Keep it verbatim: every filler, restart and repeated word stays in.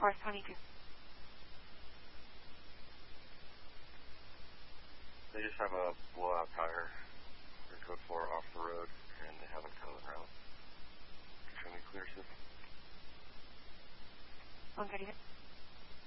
Forest twenty-two. They just have a blowout tire. They're code four off the road, and they haven't come around. Show me clear system. one thirty.